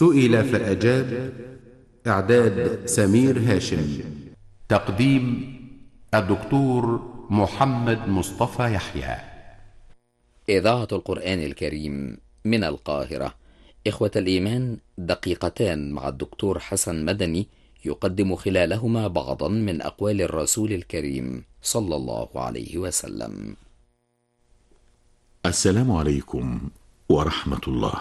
سئل فأجاب. إعداد سمير هاشم. تقديم الدكتور محمد مصطفى يحيى. إذاعة القرآن الكريم من القاهرة. إخوة الإيمان، دقيقتان مع الدكتور حسن مدني يقدم خلالهما بعضا من أقوال الرسول الكريم صلى الله عليه وسلم. السلام عليكم ورحمة الله.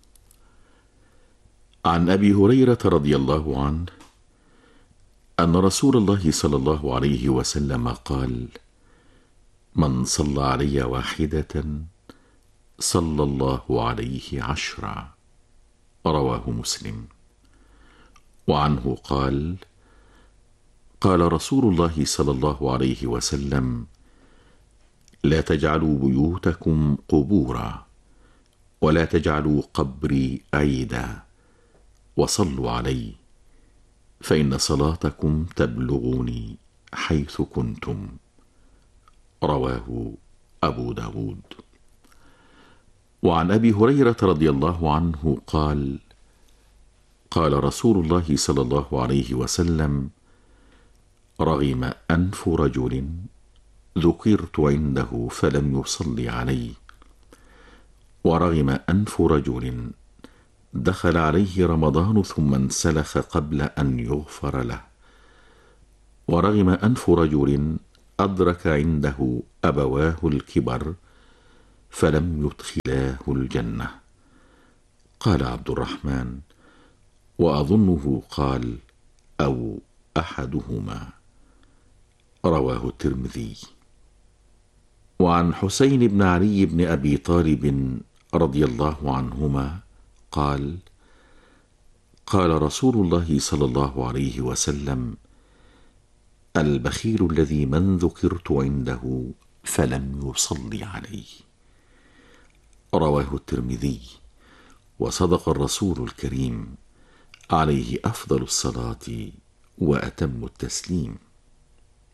عن أبي هريرة رضي الله عنه أن رسول الله صلى الله عليه وسلم قال: من صلى علي واحدة صلى الله عليه 10. رواه مسلم. وعنه قال: قال رسول الله صلى الله عليه وسلم: لا تجعلوا بيوتكم قبورا، ولا تجعلوا قبري عيدا، وصلوا علي، فإن صلاتكم تبلغني حيث كنتم. رواه أبو داود. وعن أبي هريرة رضي الله عنه قال: قال رسول الله صلى الله عليه وسلم: رغم أنف رجل ذكرت عنده فلم يصلي علي، ورغم أنف رجل دخل عليه رمضان ثم انسلخ قبل أن يغفر له، ورغم أنف رجل أدرك عنده أبواه الكبر فلم يدخلاه الجنة. قال عبد الرحمن: وأظنه قال: أو أحدهما. رواه الترمذي. وعن حسين بن علي بن أبي طالب رضي الله عنهما قال: قال رسول الله صلى الله عليه وسلم: البخيل الذي من ذكرت عنده فلم يصلي عليه. رواه الترمذي. وصدق الرسول الكريم عليه أفضل الصلاة وأتم التسليم.